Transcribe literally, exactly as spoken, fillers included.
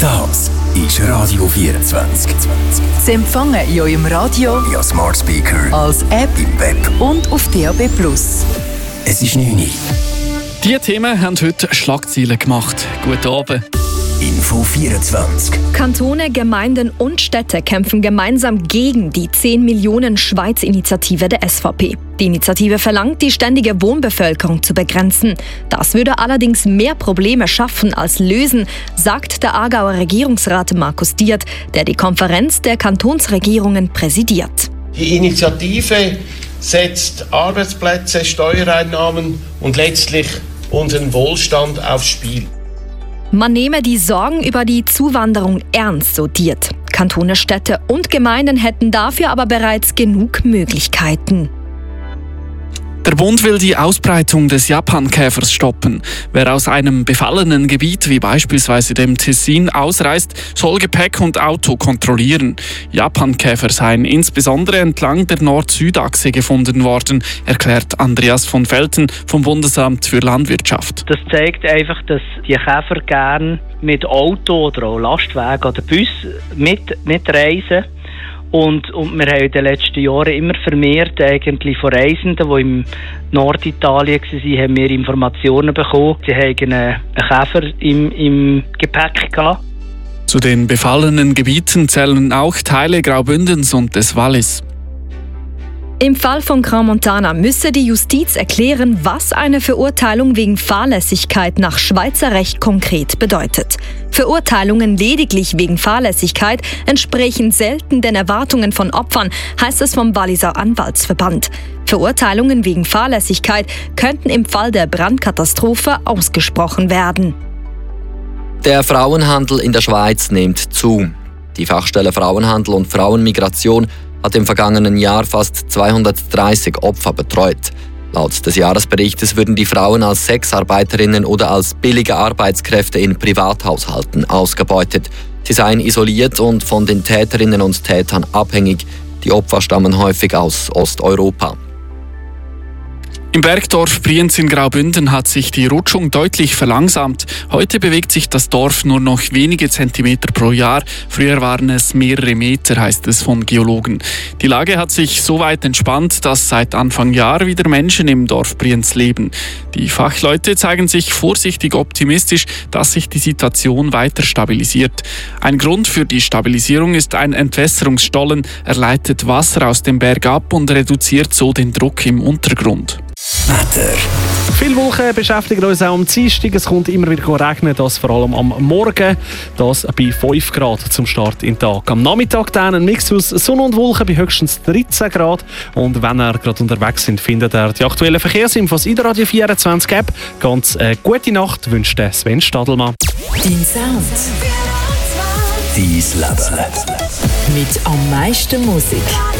Das ist Radio vierundzwanzig. Sie empfangen in eurem Radio, via Smart Speaker, als App im Web und auf D A B plus. Es ist neun Uhr. Diese Themen haben heute Schlagzeilen gemacht. Guten Abend. Info vierundzwanzig. Kantone, Gemeinden und Städte kämpfen gemeinsam gegen die zehn Millionen Schweiz-Initiative der S V P. Die Initiative verlangt, die ständige Wohnbevölkerung zu begrenzen. Das würde allerdings mehr Probleme schaffen als lösen, sagt der Aargauer Regierungsrat Markus Diert, der die Konferenz der Kantonsregierungen präsidiert. Die Initiative setzt Arbeitsplätze, Steuereinnahmen und letztlich unseren Wohlstand aufs Spiel. Man nehme die Sorgen über die Zuwanderung ernst, so Diert. Kantone, Städte und Gemeinden hätten dafür aber bereits genug Möglichkeiten. Der Bund will die Ausbreitung des Japankäfers stoppen. Wer aus einem befallenen Gebiet wie beispielsweise dem Tessin ausreist, soll Gepäck und Auto kontrollieren. Japankäfer seien insbesondere entlang der Nord-Süd-Achse gefunden worden, erklärt Andreas von Velten vom Bundesamt für Landwirtschaft. Das zeigt einfach, dass die Käfer gerne mit Auto oder auch Lastwagen oder Bus mit, mitreisen. Und, und wir haben in den letzten Jahren immer vermehrt eigentlich von Reisenden, die im Norditalien waren, haben wir Informationen bekommen. Sie haben einen Käfer im, im Gepäck gehabt. Zu den befallenen Gebieten zählen auch Teile Graubündens und des Wallis. Im Fall von Grand Montana müsse die Justiz erklären, was eine Verurteilung wegen Fahrlässigkeit nach Schweizer Recht konkret bedeutet. Verurteilungen lediglich wegen Fahrlässigkeit entsprechen selten den Erwartungen von Opfern, heißt es vom Walliser Anwaltsverband. Verurteilungen wegen Fahrlässigkeit könnten im Fall der Brandkatastrophe ausgesprochen werden. Der Frauenhandel in der Schweiz nimmt zu. Die Fachstelle Frauenhandel und Frauenmigration hat im vergangenen Jahr fast zweihundertdreißig Opfer betreut. Laut des Jahresberichtes würden die Frauen als Sexarbeiterinnen oder als billige Arbeitskräfte in Privathaushalten ausgebeutet. Sie seien isoliert und von den Täterinnen und Tätern abhängig. Die Opfer stammen häufig aus Osteuropa. Im Bergdorf Brienz in Graubünden hat sich die Rutschung deutlich verlangsamt. Heute bewegt sich das Dorf nur noch wenige Zentimeter pro Jahr. Früher waren es mehrere Meter, heißt es von Geologen. Die Lage hat sich so weit entspannt, dass seit Anfang Jahr wieder Menschen im Dorf Brienz leben. Die Fachleute zeigen sich vorsichtig optimistisch, dass sich die Situation weiter stabilisiert. Ein Grund für die Stabilisierung ist ein Entwässerungsstollen. Er leitet Wasser aus dem Berg ab und reduziert so den Druck im Untergrund. Wetter. Viele Wolken beschäftigen uns auch am Dienstag. Es kommt immer wieder regnen, das vor allem am Morgen. Das bei fünf Grad zum Start in den Tag. Am Nachmittag dann ein Mix aus Sonne und Wolken bei höchstens dreizehn Grad. Und wenn ihr gerade unterwegs sind, findet ihr die aktuellen Verkehrsinfos in der Radio vierundzwanzig App. Ganz äh, gute Nacht wünscht Sven Stadelmann. Dein Sound. Dein Leben. Mit am meisten Musik.